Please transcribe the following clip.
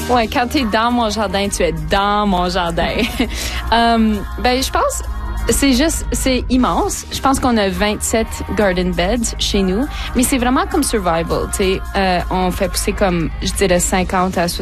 Ouais, quand t'es dans mon jardin, tu es dans mon jardin. Je pense, c'est immense. Je pense qu'on a 27 garden beds chez nous, mais c'est vraiment comme survival, tu sais. On fait pousser comme, je dirais, 50 à